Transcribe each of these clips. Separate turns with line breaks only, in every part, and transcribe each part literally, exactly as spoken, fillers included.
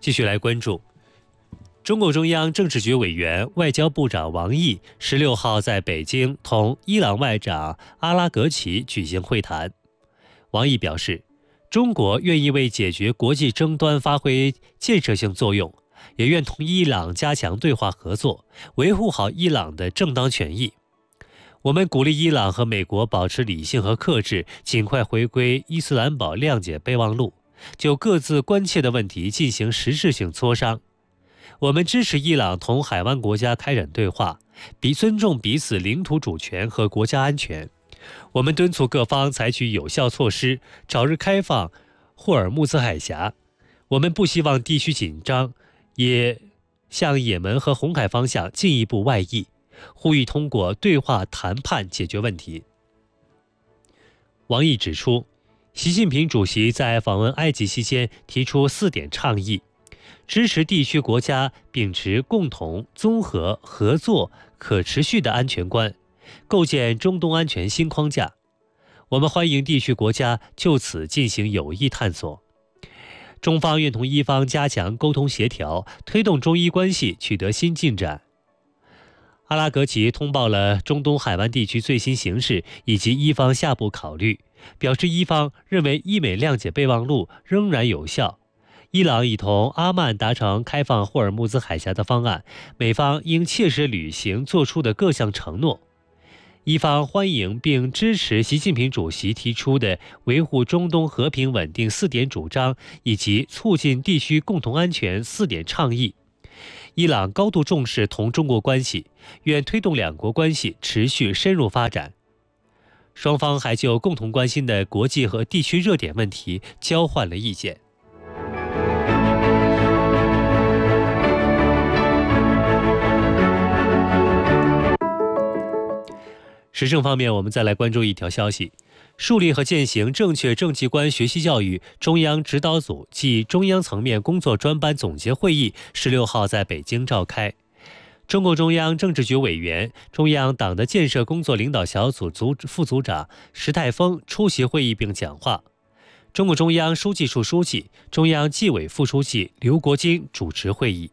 继续来关注，中共中央政治局委员、外交部长王毅十六号在北京同伊朗外长阿拉格齐举行会谈。王毅表示，中国愿意为解决国际争端发挥建设性作用，也愿同伊朗加强对话合作，维护好伊朗的正当权益。我们鼓励伊朗和美国保持理性和克制，尽快回归伊斯兰堡谅解备忘录，就各自关切的问题进行实质性磋商。我们支持伊朗同海湾国家开展对话，彼尊重彼此领土主权和国家安全。我们敦促各方采取有效措施，早日开放霍尔木兹海峡。我们不希望地区紧张也向也门和红海方向进一步外溢，呼吁通过对话谈判解决问题。王毅指出，习近平主席在访问埃及期间提出四点倡议，支持地区国家秉持共同、综合、合作、可持续的安全观，构建中东安全新框架。我们欢迎地区国家就此进行有益探索。中方愿同伊方加强沟通协调，推动中伊关系取得新进展。阿拉格齐通报了中东海湾地区最新形势以及伊方下步考虑，表示伊方认为伊美谅解备忘录仍然有效。伊朗已同阿曼达成开放霍尔木兹海峡的方案，美方应切实履行作出的各项承诺。伊方欢迎并支持习近平主席提出的维护中东和平稳定四点主张以及促进地区共同安全四点倡议。伊朗高度重视同中国关系，愿推动两国关系持续深入发展。双方还就共同关心的国际和地区热点问题交换了意见。时政方面，我们再来关注一条消息：树立和践行正确政绩观学习教育中央指导组暨中央层面工作专班总结会议十六号在北京召开。中共中央政治局委员、中央党的建设工作领导小组组副组长石泰峰出席会议并讲话。中共中央书记处书记、中央纪委副书记刘国金主持会议。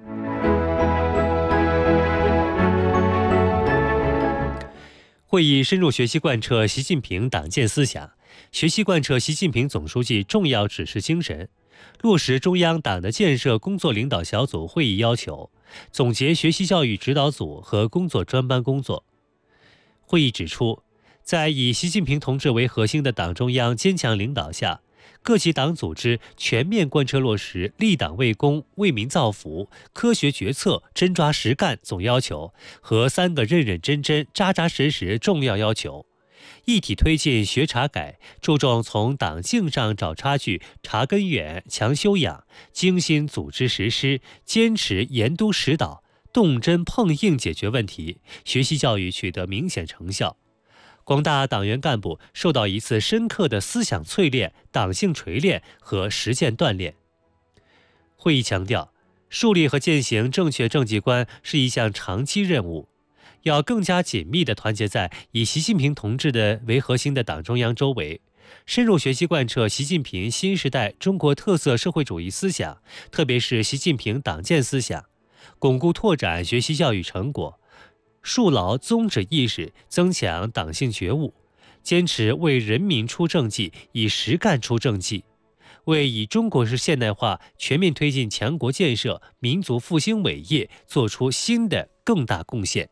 会议深入学习贯彻习近平党建思想，学习贯彻习近平总书记重要指示精神，落实中央党的建设工作领导小组会议要求，总结学习教育指导组和工作专班工作。会议指出，在以习近平同志为核心的党中央坚强领导下，各级党组织全面贯彻落实立党为公、为民造福、科学决策、真抓实干总要求和三个认认真真、扎扎实实重要要求，一体推进学查改，注重从党性上找差距、查根源、强修养，精心组织实施，坚持严督实导，动真碰硬解决问题，学习教育取得明显成效。广大党员干部受到一次深刻的思想淬炼、党性锤炼和实践锻炼。会议强调，树立和践行正确政绩观是一项长期任务，要更加紧密地团结在以习近平同志的为核心的党中央周围，深入学习贯彻习近平新时代中国特色社会主义思想，特别是习近平党建思想，巩固拓展学习教育成果，树牢宗旨意识，增强党性觉悟，坚持为人民出政绩，以实干出政绩，为以中国式现代化全面推进强国建设、民族复兴伟业做出新的更大贡献。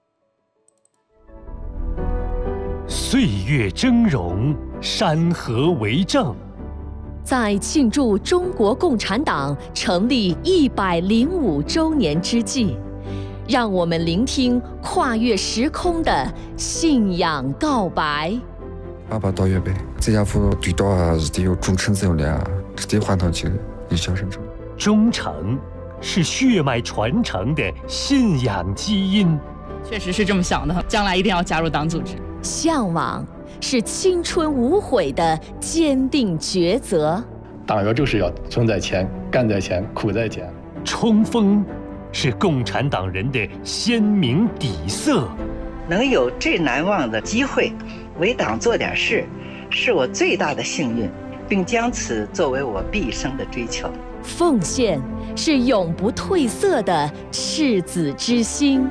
岁月峥嵘，山河为证。
在庆祝中国共产党成立一百零五周年之际，让我们聆听跨越时空的信仰告白。
爸爸到月呗，这家伙对到啊是得有忠诚这样的，是得换上去一小生成。
忠诚是血脉传承的信仰基因。
确实是这么想的，将来一定要加入党组织。
向往是青春无悔的坚定抉择。
党员就是要存在前、干在前、苦在前。
冲锋是共产党人的鲜明底色。
能有这难忘的机会为党做点事，是我最大的幸运。 并将此作为我毕生的追求。
奉献是永不褪色的赤子之心。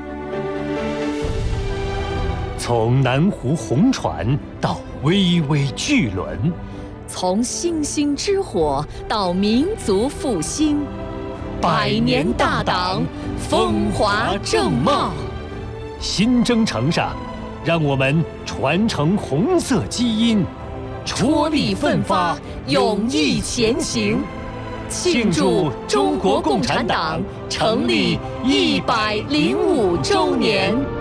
从南湖红船到巍巍巨轮，
从星星之火到民族复兴，百年大党，风华正茂。
新征程上，让我们传承红色基因，
踔厉奋发，勇毅前行，庆祝中国共产党成立一百零五周年。